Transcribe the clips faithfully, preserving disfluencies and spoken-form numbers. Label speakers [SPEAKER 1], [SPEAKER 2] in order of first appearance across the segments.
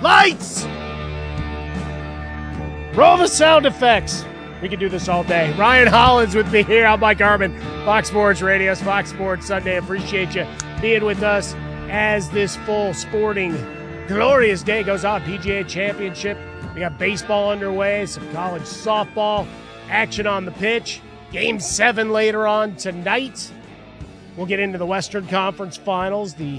[SPEAKER 1] Lights! Roll the sound effects. We can do this all day. Ryan Hollins with me here. I'm Mike Harmon, Fox Sports Radio, Fox Sports Sunday. Appreciate you being with us as this full sporting glorious day goes on. P G A Championship. We got baseball underway, some college softball action on the pitch. Game seven later on tonight. We'll get into the Western Conference Finals. The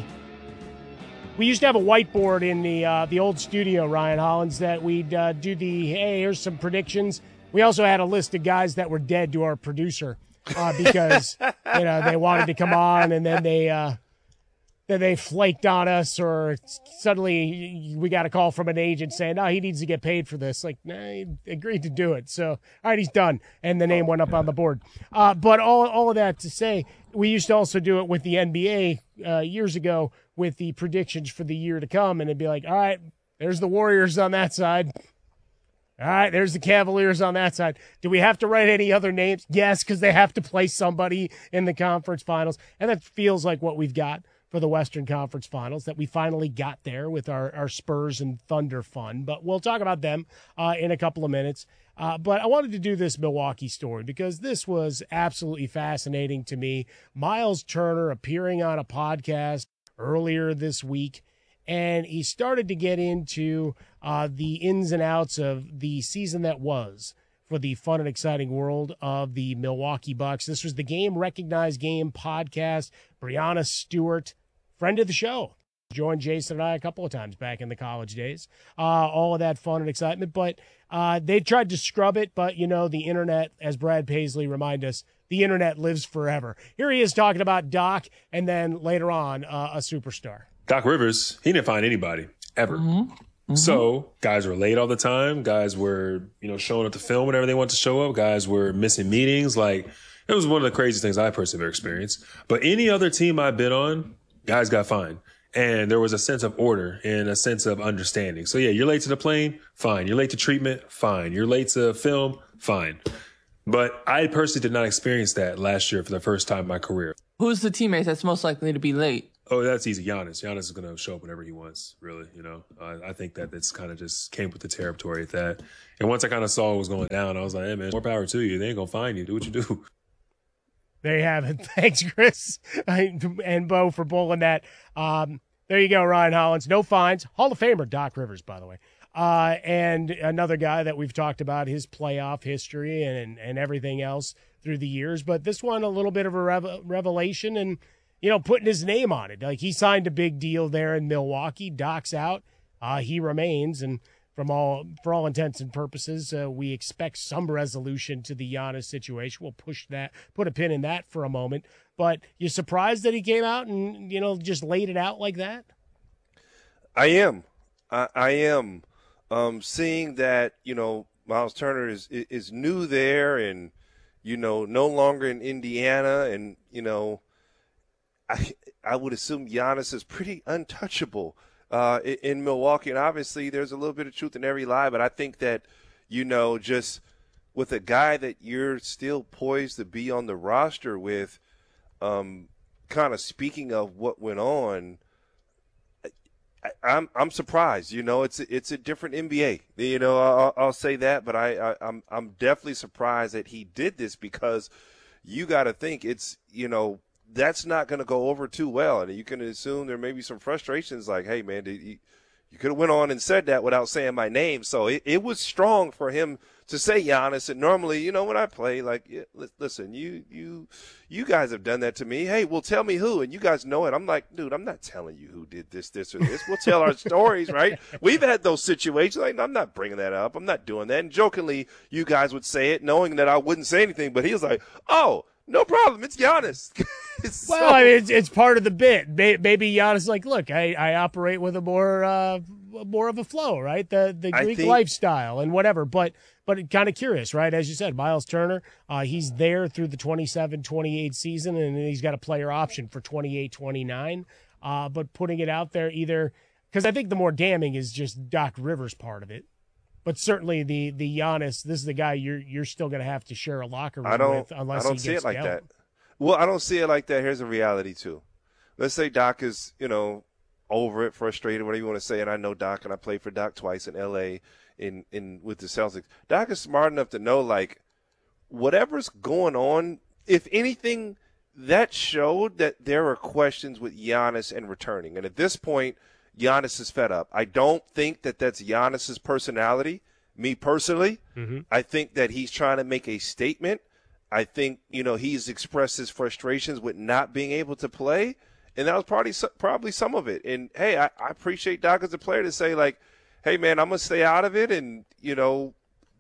[SPEAKER 1] We used to have a whiteboard in the uh, the old studio, Ryan Hollins, that we'd uh, do the, hey, here's some predictions. We also had a list of guys that were dead to our producer uh, because, you know, they wanted to come on and then they uh, then they flaked on us, or suddenly we got a call from an agent saying, no, he needs to get paid for this. Like, nah, he agreed to do it. So, all right, he's done. And the name went up on the board. Uh, but all, all of that to say, we used to also do it with the N B A uh, years ago with the predictions for the year to come. And it'd be like, all right, there's the Warriors on that side. All right, there's the Cavaliers on that side. Do we have to write any other names? Yes, because they have to play somebody in the conference finals. And that feels like what we've got for the Western Conference Finals, that we finally got there with our, our Spurs and Thunder fun. But we'll talk about them uh, in a couple of minutes. Uh, but I wanted to do this Milwaukee story because this was absolutely fascinating to me. Miles Turner appearing on a podcast earlier this week, and he started to get into uh, the ins and outs of the season that was for the fun and exciting world of the Milwaukee Bucks. This was the Game Recognized Game podcast. Brianna Stewart, friend of the show, joined Jason and I a couple of times back in the college days. Uh, all of that fun and excitement, but uh, they tried to scrub it, but, you know, the internet, as Brad Paisley reminded us, the internet lives forever. Here he is talking about Doc, and then later on, uh, a superstar.
[SPEAKER 2] Doc Rivers, he didn't find anybody, ever. Mm-hmm. Mm-hmm. So guys were late all the time. Guys were, you know, showing up to film whenever they wanted to show up. Guys were missing meetings. Like, it was one of the craziest things I personally ever experienced. But any other team I've been on, guys got fined. And there was a sense of order and a sense of understanding. So, yeah, you're late to the plane, fine. You're late to treatment, fine. You're late to film, fine. But I personally did not experience that last year for the first time in my career.
[SPEAKER 3] Who's the teammate that's most likely to be late?
[SPEAKER 2] Oh, that's easy. Giannis. Giannis is going to show up whenever he wants, really. You know, uh, I think that it's kind of just came with the territory at that. And once I kind of saw what was going down, I was like, hey, man, more power to you. They ain't going to find you. Do what you do.
[SPEAKER 1] There you have it. Thanks, Chris and Bo, for pulling that. Um, there you go, Ryan Hollins. No fines. Hall of Famer Doc Rivers, by the way. Uh, and another guy that we've talked about his playoff history and, and everything else through the years. But this one, a little bit of a rev- revelation and, you know, putting his name on it. Like, he signed a big deal there in Milwaukee. Doc's out. Uh, he remains. And from all, for all intents and purposes, uh, we expect some resolution to the Giannis situation. We'll push that, put a pin in that for a moment. But you surprised that he came out and, you know, just laid it out like that?
[SPEAKER 4] I am. I, I am. Um, seeing that, you know, Miles Turner is, is new there and, you know, no longer in Indiana. And, you know, I I would assume Giannis is pretty untouchable uh, in, in Milwaukee. And obviously there's a little bit of truth in every lie. But I think that, you know, just with a guy that you're still poised to be on the roster with, um, kind of speaking of what went on, I, I'm I'm surprised. You know, it's a, it's a different N B A. You know, I'll, I'll say that, but I, I I'm I'm definitely surprised that he did this because you got to think it's, you know, that's not going to go over too well, and you can assume there may be some frustrations. Like, hey man, did you, you could have went on and said that without saying my name. So it, it was strong for him to say Giannis. And normally, you know, when I play, like, yeah, listen, you you you guys have done that to me. Hey, well, tell me who, and you guys know it. I'm like, dude, I'm not telling you who did this, this, or this. We'll tell our stories, right? We've had those situations. Like, I'm not bringing that up. I'm not doing that. And jokingly, you guys would say it, knowing that I wouldn't say anything. But he was like, oh, no problem. It's Giannis. It's
[SPEAKER 1] well,
[SPEAKER 4] so-
[SPEAKER 1] I mean, it's, it's part of the bit. Maybe Giannis is like, look, I, I operate with a more uh, more of a flow, right? The the Greek think- lifestyle and whatever. But but kind of curious, right? As you said, Miles Turner, uh, he's there through the twenty-seven twenty-eight season, and he's got a player option for twenty-eight twenty-nine. Uh, but putting it out there either – because I think the more damning is just Doc Rivers' part of it. But certainly the the Giannis, this is the guy you're you're still going to have to share a locker room
[SPEAKER 4] I don't,
[SPEAKER 1] with unless
[SPEAKER 4] I don't
[SPEAKER 1] he
[SPEAKER 4] see
[SPEAKER 1] gets
[SPEAKER 4] it like
[SPEAKER 1] out.
[SPEAKER 4] that. Well, I don't see it like that. Here's a reality too. Let's say Doc is, you know, over it, frustrated, whatever you want to say. And I know Doc, and I played for Doc twice in L A in, in with the Celtics. Doc is smart enough to know, like, whatever's going on, if anything, that showed that there are questions with Giannis and returning. And at this point, Giannis is fed up. I don't think that that's Giannis's personality. Me personally, mm-hmm. I think that he's trying to make a statement. I think, you know, he's expressed his frustrations with not being able to play, and that was probably probably some of it. And, hey, I, I appreciate Doc as a player to say, like, hey, man, I'm going to stay out of it, and, you know,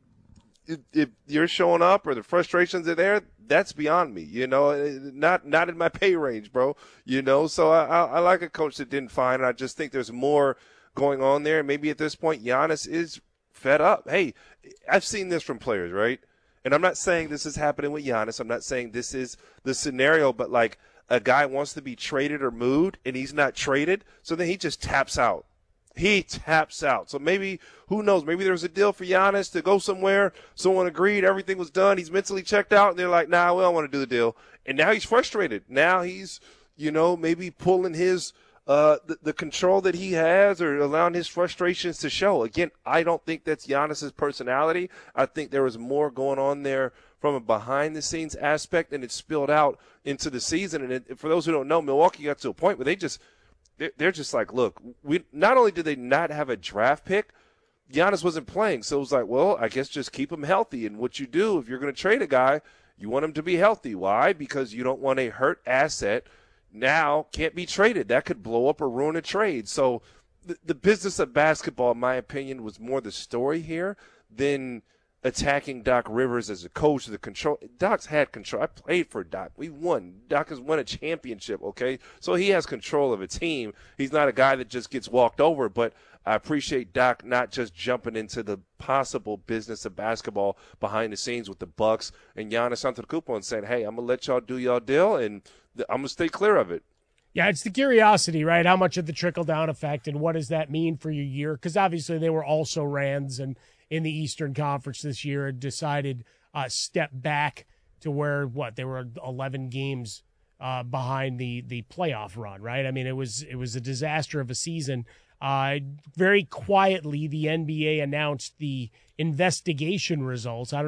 [SPEAKER 4] if, if you're showing up or the frustrations are there, that's beyond me, you know, not not in my pay range, bro, you know. So I, I, I like a coach that didn't find, and I just think there's more going on there. Maybe at this point Giannis is fed up. Hey, I've seen this from players, right? And I'm not saying this is happening with Giannis. I'm not saying this is the scenario, but like a guy wants to be traded or moved and he's not traded, so then he just taps out. He taps out. So maybe, who knows, maybe there's a deal for Giannis to go somewhere. Someone agreed, everything was done. He's mentally checked out, and they're like, nah, we don't want to do the deal. And now he's frustrated. Now he's, you know, maybe pulling his uh, the, the control that he has or allowing his frustrations to show. Again, I don't think that's Giannis's personality. I think there was more going on there from a behind-the-scenes aspect, and it spilled out into the season. And it, for those who don't know, Milwaukee got to a point where they just – they're just like, look, we not only did they not have a draft pick, Giannis wasn't playing. So it was like, well, I guess just keep him healthy. And what you do, if you're going to trade a guy, you want him to be healthy. Why? Because you don't want a hurt asset now can't be traded. That could blow up or ruin a trade. So the, the business of basketball, in my opinion, was more the story here than attacking Doc Rivers as a coach, the control. Doc's had control. I played for Doc. We won. Doc has won a championship, okay? So he has control of a team. He's not a guy that just gets walked over, but I appreciate Doc not just jumping into the possible business of basketball behind the scenes with the Bucks and Giannis Antetokounmpo and saying, hey, I'm going to let y'all do y'all deal, and I'm going to stay clear of it.
[SPEAKER 1] Yeah, it's the curiosity, right? How much of the trickle-down effect, and what does that mean for your year? Because obviously they were also Rands and in the Eastern Conference this year had decided uh, step back to where, what, they were eleven games uh, behind the the playoff run, right? I mean, it was it was a disaster of a season. Uh, very quietly, the N B A announced the investigation results. I don't